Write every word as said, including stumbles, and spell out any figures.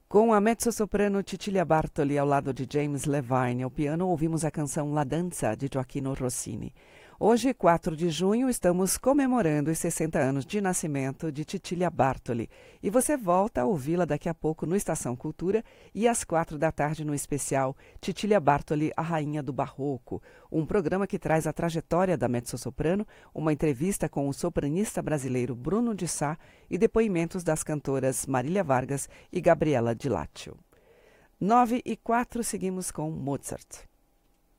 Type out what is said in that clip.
Com a mezzo-soprano Cecilia Bartoli ao lado de James Levine ao piano, ouvimos a canção La Danza, de Gioachino Rossini. Hoje, quatro de junho, estamos comemorando os sessenta anos de nascimento de Cecilia Bartoli. E você volta a ouvi-la daqui a pouco no Estação Cultura e às quatro da tarde no especial Cecilia Bartoli, a Rainha do Barroco, um programa que traz a trajetória da mezzo-soprano, uma entrevista com o sopranista brasileiro Bruno de Sá e depoimentos das cantoras Marília Vargas e Gabriela Di Laccio. Nove e quatro, seguimos com Mozart.